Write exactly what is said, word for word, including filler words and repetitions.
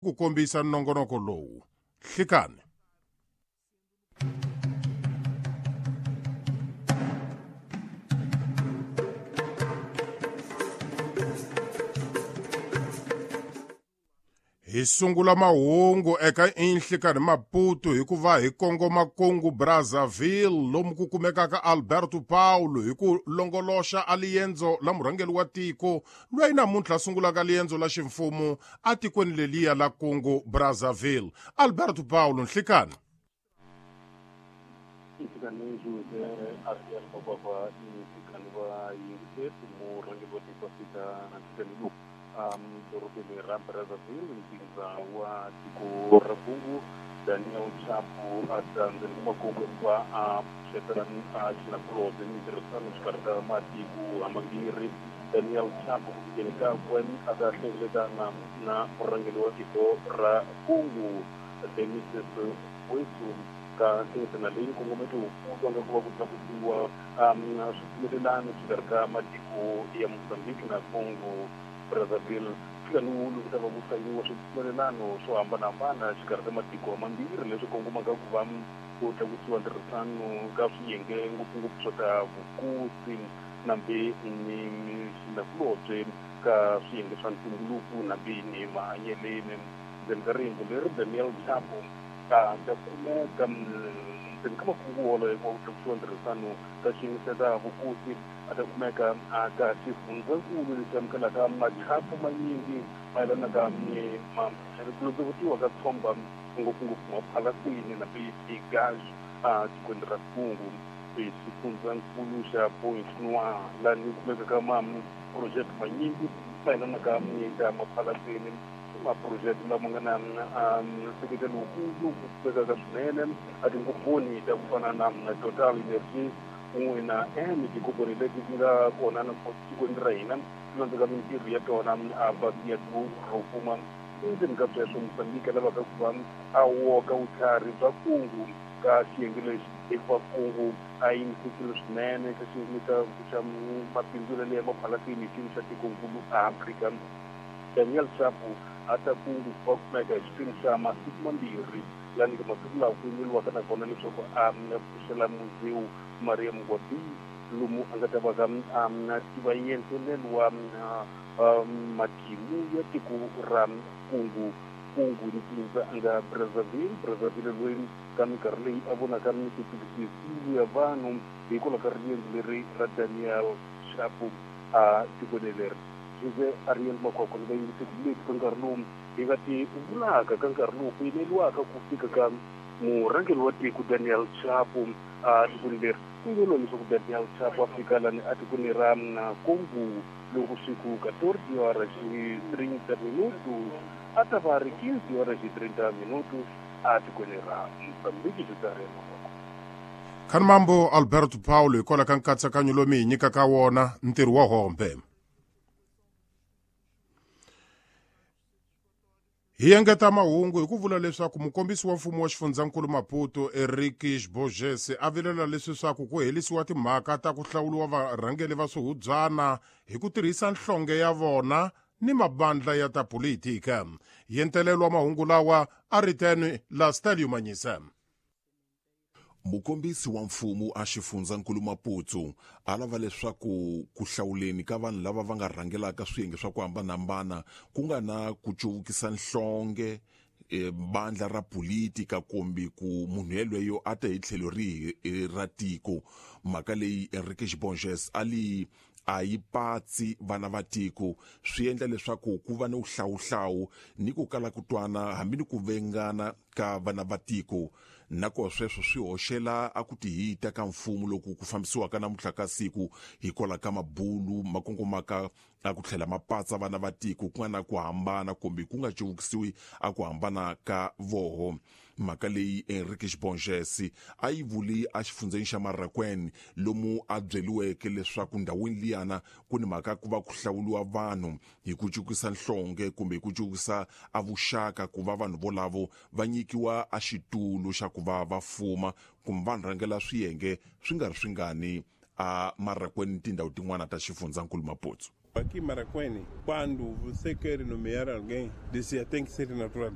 ku kombisa nongonoko lowu. Hlikani. Hi sungula mahungu eka Inhlikani Maputo hi ku va hi kongoma Congo Brazzaville lomu ku kumekaka Alberto Paulo hi ku longoloxa aliyendzo la murhangeli wa tiko loyi namuntlha sungulaka aliyendzo la ximfumo a tikweni leliya la Congo Brazzaville. Alberto Paulo, Nhlikani. Nhlikani Jose Ariel Baba Nhlikani wa yingi murhangeli wa tiko fika na tikweni Um, dorobeni ra Brazzaville mpinza wa tiko ra Congo Daniel Chapo atanzeni kumakongo kwa shetani chinakulodze nitirasano chikarita matiku amagiri Daniel Chapo kujenika kweni akahlengelekana na murhangeli wa tiko ra Congo Denis Wetu ka hlengelekana leyi kongometo kutonga kuva kutlakusiwa swipfumelelano chikarita matiku ya Mozambique na Congo Brazzaville kanulu kutava kusayiwa swipfumelelano swo hambanahambana xikarhi ka matiko mambirhi leswi kongomaka ku va ku tlakusiwa ntirhisano ka swiyenge ngopfungopfu swo ta vukosi nambe ni xinakulobye ka swiyenge swa ntumbuluko nambe ni mahanyeleni ndzeni ka riendzo leri Daniel Chapo a ta kumeka ndzeni ka makungu wolowo wa ku tlakusiwa ntirhisano ka xiyenge xa ta vukosi a ta kumeka a ka xifundzankulu lexi amukelaka mathapu manyingi mayelana ka kulozovutiwa ka tshomba ngopfungopfu maphalasini na tigazi a tikweni ra Congo xifundzankulu xa Pointe-Noire lani kumekaka maphurojeke manyingi mayelana ka ka maphalasini maphurojeke lama nga na nseketelo wukulu ku kumekaka swinene a tinkomponi ta ku fana na Total Energy un'we na Eni tikomponi leti ti nga kona na tikweni ra hina ti landzaka mintirho ya tona a basi ya ku rhuma endzeni ka sweswo Mozambique lavaka ku va a woka vutlhari bya Congo ka xiyenge lexi eka Congo a yimisekile swinene ka xiyenge xa mabindzu leleya maphalasini hi xiyenge xa tikonkulu Afrika. Daniel Chapo a ta Congo va kumeka hi xiphemu xa masiku mambirhi lani ka masiku lawa ku yimeliwaka na kona leswaku a pfuxela muzeu Maria Mngwabi lomu a nga ta va ka na tivayentelelo wa matimu ya tiko ra Congo Congo ni mpinza a nga Brazzaville Brazzaville loyi ka minkarhi leyi a vonaka ni tiphilisi ya vanhu hikwalaho ka riendzo leri ra Daniel Chapo a tikweni leri. Jose Ariel Makwakwa va yingisekile ka nkarhi lowu hi nga ti vulaka ka nkarhi lowu ku yimeliwaka ku fika ka murhangeli wa tiko Daniel Chapo a tikweni leri ku yimeliwa leswaku Daniel Chapo a fika lani a tikweni ra Congo loko siku catorze horas e trinta minutos a ta va ri quinze horas e trinta minutos a tikweni ra Mozambique. Khani mambo Alberto Paulo hikwalaho ka nkatsakanyo lowu mi hi nyikaka wona ntirho wa hombe. Hi engeta mahungu hi ku vula leswaku mukombisi wa mfumo wa xifundzankulu Maputo Henriques Borges a vilela leswaku ku helisiwa timhaka ta ku hlawuliwa varhangeli va swihubyana hi ku tirhisa nhlonge ya vona ni mabandla ya ta politika. Yentelelo wa mahungu lawa a riteni la Stadio Manyisa. Mukombisi wa mfumo a xifundzankulu Maputo a lava leswaku ku hlawuleni ka vanhu lava va nga rhangelaka swiyenge swa ku hambanahambana ku nga na ku cuvukisa nhlonge e, bandla ra politika kumbe ku munhu yelweyo a ta hi tlhelo rihi ra tiko. Mhaka leyi Henriques Borges ali a yi patsi vana va tiko swi endla leswaku ku va ni uhlawuhlawu ni ku kala ku twana hambi ni ku vengana ka vana va tiko. Nako sweswo swi hoxela a ku tihita ka mfumo loku ku fambisiwaka namuntlha ka siku hikwalaho ka mabulu makongomaka a ku tlhela mapatsa vana va tiko ku nga na ku hambana kumbe ku nga cuvukisiwi a ku hambana ka voho. Mhaka leyi Henriques Borges a yi vuli a xifundzeni xa Marakweni lomu a byeliweke leswaku ndhawini liyana ku ni mhaka ku va ku hlawuliwa vanhu hi ku cukisa nhlonge kumbe hi ku cukisa a vuxaka ku va vanhu volavo va nyikiwa a xitulu xa ku va va fuma kumbe va rhangela swiyenge swi nga ri swingani a Marakweni tindhawu tin'wana ta xifundzankulu Maputo. Aqui em Marakweni, quando você quer nomear alguém, dizia tem que ser natural